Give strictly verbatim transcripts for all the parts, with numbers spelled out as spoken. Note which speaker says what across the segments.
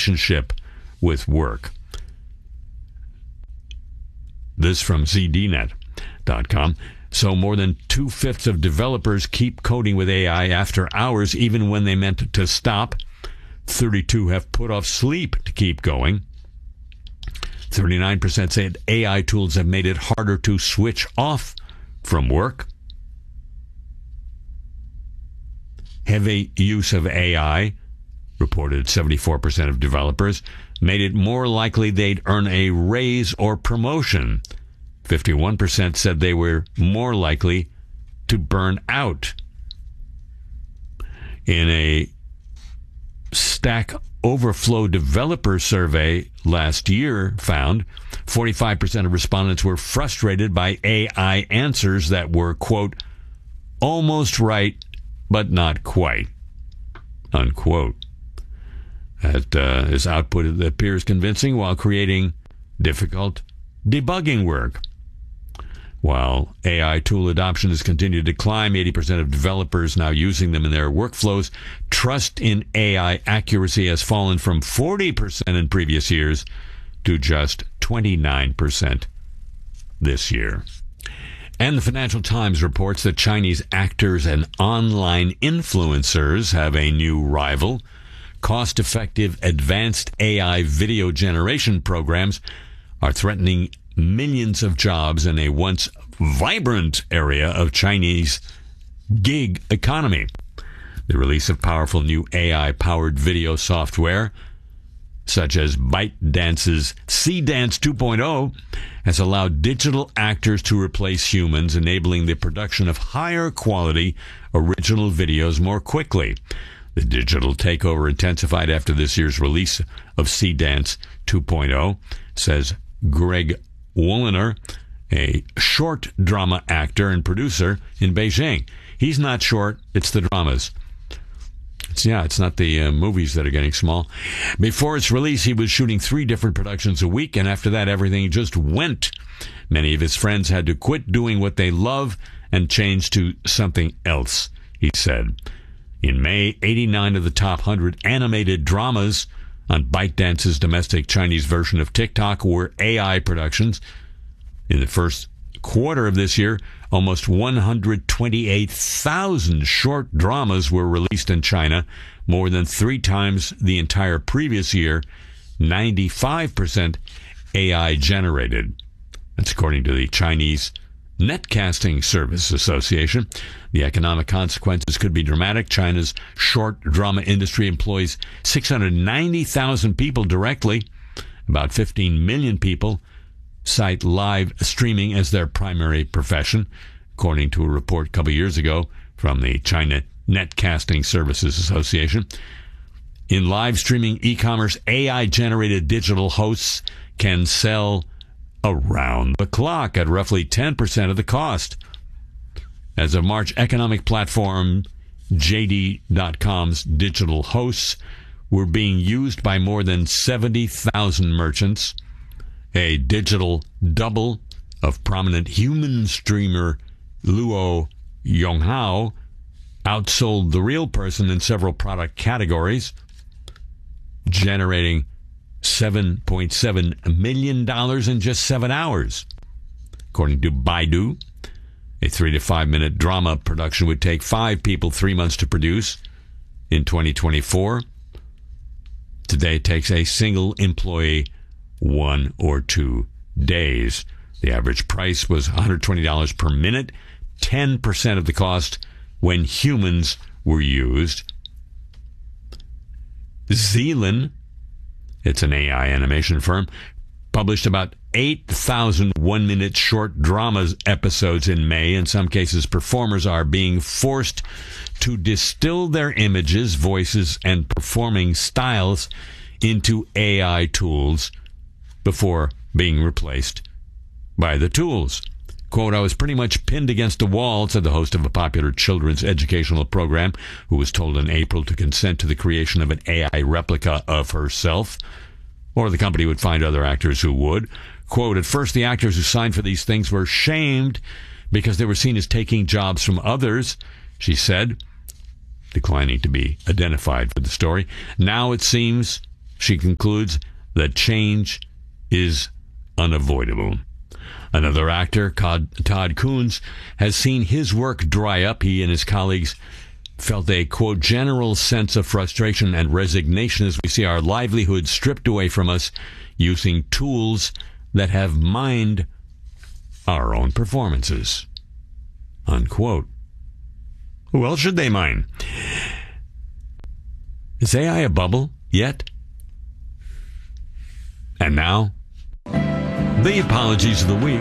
Speaker 1: relationship with work. This from Z D net dot com. So more than two-fifths of developers keep coding with A I after hours, even when they meant to stop. thirty-two have put off sleep to keep going. thirty-nine percent say A I tools have made it harder to switch off from work. Heavy use of A I, reported seventy-four percent of developers, made it more likely they'd earn a raise or promotion. fifty-one percent said they were more likely to burn out. In a Stack Overflow developer survey last year found forty-five percent of respondents were frustrated by A I answers that were, quote, almost right, but not quite, unquote. That uh, his output appears convincing while creating difficult debugging work. While A I tool adoption has continued to climb, eighty percent of developers now using them in their workflows. Trust in A I accuracy has fallen from forty percent in previous years to just twenty-nine percent this year. And the Financial Times reports that Chinese actors and online influencers have a new rival. Cost-effective advanced A I video generation programs are threatening millions of jobs in a once vibrant area of Chinese gig economy. The release of powerful new A I-powered video software, such as ByteDance's C-Dance two point oh, has allowed digital actors to replace humans, enabling the production of higher-quality original videos more quickly. The digital takeover intensified after this year's release of C-Dance two point oh, says Greg Wolliner, a short drama actor and producer in Beijing. He's not short, it's the dramas. It's, yeah, it's not the uh, movies that are getting small. Before its release, he was shooting three different productions a week, and after that, everything just went. Many of his friends had to quit doing what they love and change to something else, he said. In May, eighty-nine of the top one hundred animated dramas on ByteDance's domestic Chinese version of TikTok were A I productions. In the first quarter of this year, almost one hundred twenty-eight thousand short dramas were released in China, more than three times the entire previous year, ninety-five percent A I generated. That's according to the Chinese Netcasting Service Association. The economic consequences could be dramatic. China's short drama industry employs six hundred ninety thousand people directly. About fifteen million people cite live streaming as their primary profession, according to a report a couple years ago from the China Netcasting Services Association. In live streaming e-commerce, A I-generated digital hosts can sell around the clock at roughly ten percent of the cost. As of March, economic platform J D dot com's digital hosts were being used by more than seventy thousand merchants. A digital double of prominent human streamer Luo Yonghao outsold the real person in several product categories, generating seven point seven million dollars in just seven hours. According to Baidu, a three to five minute drama production would take five people three months to produce in twenty twenty-four. Today it takes a single employee one or two days. The average price was one hundred twenty dollars per minute, ten percent of the cost when humans were used. Zealand, it's an A I animation firm, published about eight thousand one-minute short dramas episodes in May. In some cases, performers are being forced to distill their images, voices, and performing styles into A I tools before being replaced by the tools. Quote, I was pretty much pinned against a wall, said the host of a popular children's educational program, who was told in April to consent to the creation of an A I replica of herself, or the company would find other actors who would. Quote, at first the actors who signed for these things were shamed because they were seen as taking jobs from others, she said, declining to be identified for the story. Now it seems she concludes that change is unavoidable. Another actor, Todd Coons, has seen his work dry up. He and his colleagues felt a, quote, general sense of frustration and resignation as we see our livelihood stripped away from us using tools that have mined our own performances, unquote. Who else should they mine? Is A I a bubble yet? And now, the apologies of the week.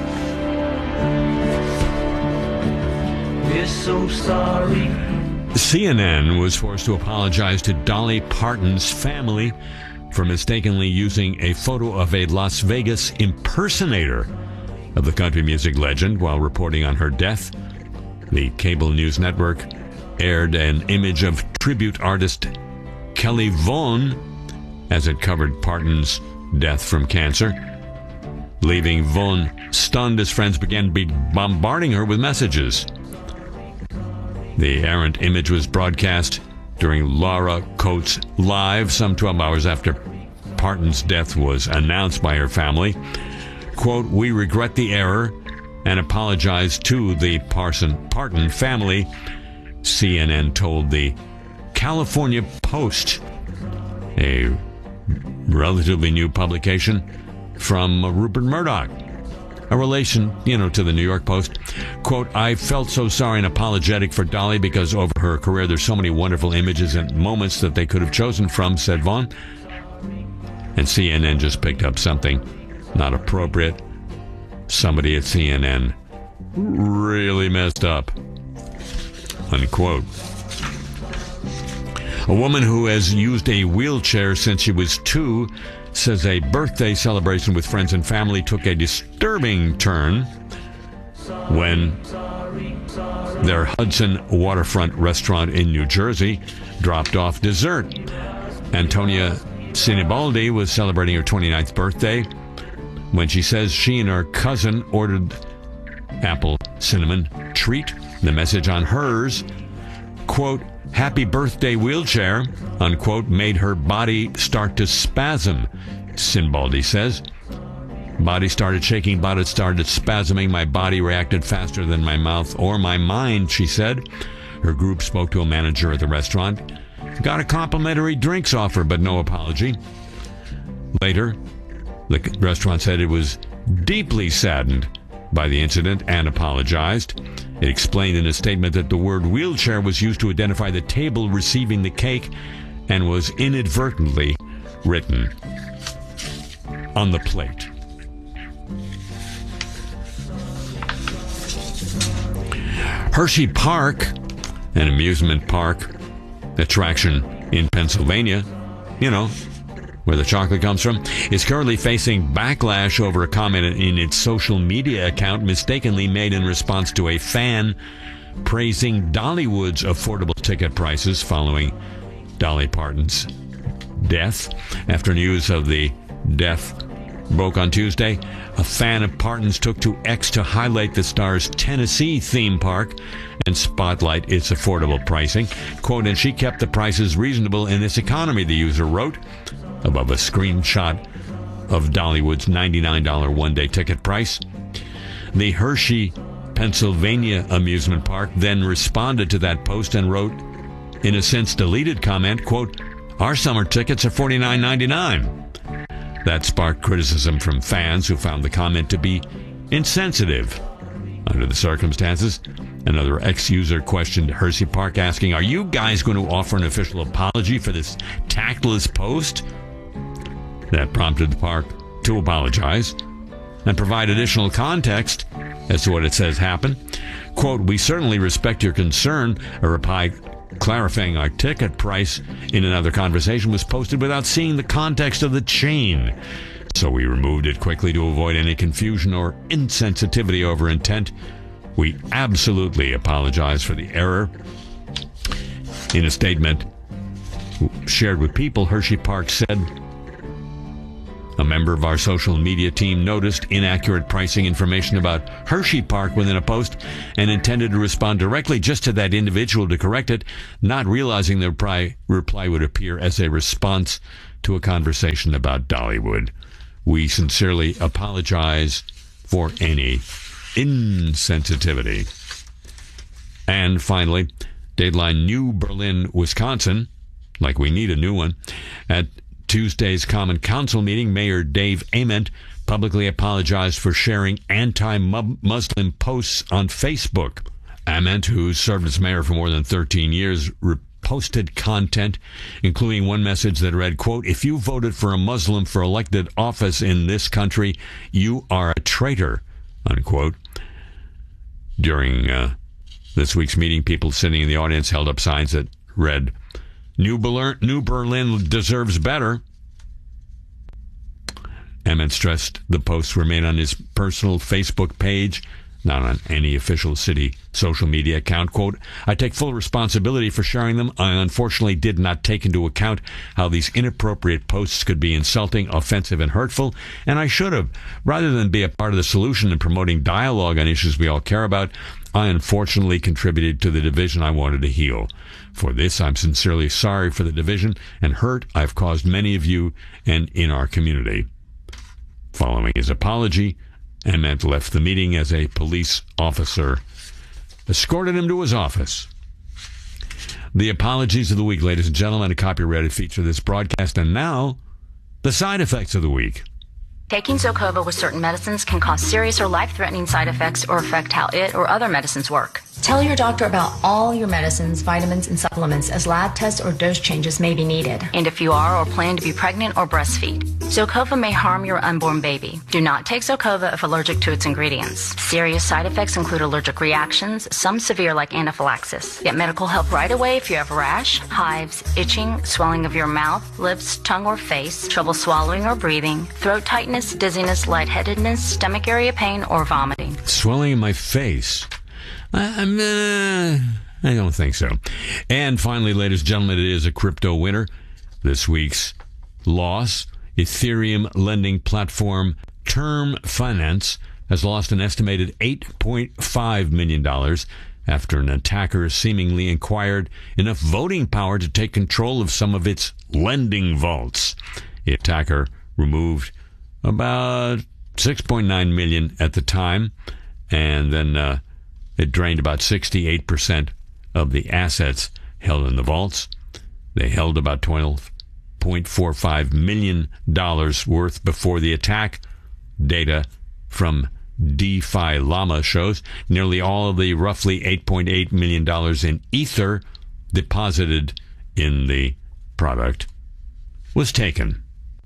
Speaker 2: We're so sorry.
Speaker 1: C N N was forced to apologize to Dolly Parton's family for mistakenly using a photo of a Las Vegas impersonator of the country music legend while reporting on her death. The cable news network aired an image of tribute artist Kelly Vaughan as it covered Parton's death from cancer, leaving Vaughan stunned as friends began be bombarding her with messages. The errant image was broadcast during Laura Coates Live some twelve hours after Parton's death was announced by her family. Quote, "We regret the error and apologize to the Parson Parton family," C N N told the California Post, a relatively new publication from Rupert Murdoch, a relation, you know, to the New York Post. Quote, "I felt so sorry and apologetic for Dolly because over her career there's so many wonderful images and moments that they could have chosen from," said Vaughan. And C N N just picked up something not appropriate. Somebody at C N N really messed up, unquote. A woman who has used a wheelchair since she was two says a birthday celebration with friends and family took a disturbing turn when their Hudson waterfront restaurant in New Jersey dropped off dessert. Antonia Sinibaldi was celebrating her twenty-ninth birthday when she says she and her cousin ordered apple cinnamon treat. The message on hers, quote, "Happy birthday wheelchair," unquote, made her body start to spasm, Sinibaldi says. Body started shaking, body started spasming. My body reacted faster than my mouth or my mind, she said. Her group spoke to a manager at the restaurant. Got a complimentary drinks offer, but no apology. Later, the restaurant said it was deeply saddened by the incident and apologized. It explained in a statement that the word wheelchair was used to identify the table receiving the cake and was inadvertently written on the plate. Hershey Park, an amusement park attraction in Pennsylvania, you know, where the chocolate comes from, is currently facing backlash over a comment in its social media account mistakenly made in response to a fan praising Dollywood's affordable ticket prices following Dolly Parton's death. After news of the death broke on Tuesday, a fan of Parton's took to X to highlight the star's Tennessee theme park and spotlight its affordable pricing. Quote, "And she kept the prices reasonable in this economy," the user wrote, above a screenshot of Dollywood's ninety-nine dollars one-day ticket price. The Hershey, Pennsylvania amusement park then responded to that post and wrote, in a since-deleted comment, quote, "Our summer tickets are forty-nine ninety-nine. That sparked criticism from fans who found the comment to be insensitive. Under the circumstances, another ex-user questioned Hershey Park, asking, "Are you guys going to offer an official apology for this tactless post?" That prompted the park to apologize and provide additional context as to what it says happened. Quote, "We certainly respect your concern," a reply clarifying our ticket price in another conversation was posted without seeing the context of the chain. So we removed it quickly to avoid any confusion or insensitivity over intent. We absolutely apologize for the error. In a statement shared with People, Hershey Park said, "A member of our social media team noticed inaccurate pricing information about Hershey Park within a post and intended to respond directly just to that individual to correct it, not realizing the reply, reply would appear as a response to a conversation about Dollywood. We sincerely apologize for any insensitivity. And finally, Dateline New Berlin, Wisconsin, like we need a new one. At Tuesday's Common Council meeting, Mayor Dave Ament publicly apologized for sharing anti-Muslim posts on Facebook. Ament, who served as mayor for more than thirteen years, reposted content, including one message that read, quote, "If you voted for a Muslim for elected office in this country, you are a traitor," unquote. During uh, this week's meeting, people sitting in the audience held up signs that read, New Berlin, New Berlin deserves better. Emmett stressed the posts were made on his personal Facebook page, not on any official city social media account. Quote, "I take full responsibility for sharing them. I unfortunately did not take into account how these inappropriate posts could be insulting, offensive, and hurtful, and I should have. Rather than be a part of the solution in promoting dialogue on issues we all care about, I unfortunately contributed to the division I wanted to heal. For this, I'm sincerely sorry for the division and hurt I've caused many of you and in our community." Following his apology, Emmett left the meeting as a police officer escorted him to his office. The apologies of the week, ladies and gentlemen, a copyrighted feature of this broadcast. And now, the side effects of the week.
Speaker 2: Taking Zocova with certain medicines can cause serious or life-threatening side effects or affect how it or other medicines work. Tell your doctor about all your medicines, vitamins, and supplements, as lab tests or dose changes may be needed. And if you are or plan to be pregnant or breastfeed, Zocova may harm your unborn baby. Do not take Zocova if allergic to its ingredients. Serious side effects include allergic reactions, some severe like anaphylaxis. Get medical help right away if you have rash, hives, itching, swelling of your mouth, lips, tongue, or face, trouble swallowing or breathing, throat tightness, dizziness, lightheadedness, stomach area pain, or vomiting.
Speaker 1: Swelling in my face. I'm, uh, I don't think so. And finally, ladies and gentlemen, it is a crypto winter. This week's loss, Ethereum lending platform Term Finance has lost an estimated eight point five million dollars after an attacker seemingly acquired enough voting power to take control of some of its lending vaults. The attacker removed about six point nine million dollars at the time, and then uh, it drained about sixty-eight percent of the assets held in the vaults. They held about twelve point four five million dollars worth before the attack. Data from DeFi Llama shows nearly all of the roughly eight point eight million dollars in Ether deposited in the product was taken.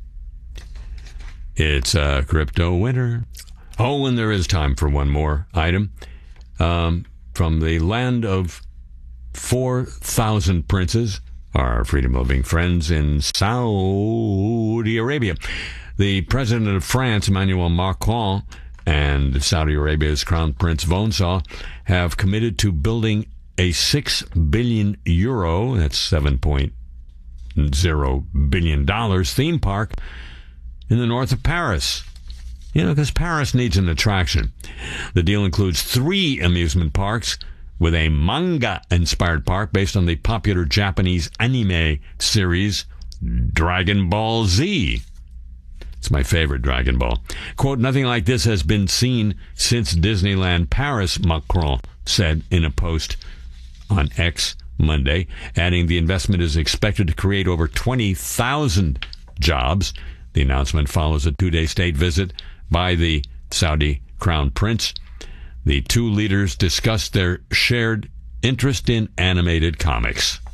Speaker 1: It's a crypto winter. Oh, and there is time for one more item. Um, from the land of four thousand princes, our freedom-loving friends in Saudi Arabia. The president of France, Emmanuel Macron, and Saudi Arabia's Crown Prince Vonsaw have committed to building a six billion euro, that's seven point zero billion dollars, theme park in the north of Paris. You know, because Paris needs an attraction. The deal includes three amusement parks with a manga-inspired park based on the popular Japanese anime series Dragon Ball Z. It's my favorite Dragon Ball. Quote, "Nothing like this has been seen since Disneyland Paris," Macron said in a post on X Monday, adding the investment is expected to create over twenty thousand jobs. The announcement follows a two-day state visit by the Saudi Crown Prince. The two leaders discussed their shared interest in animated comics.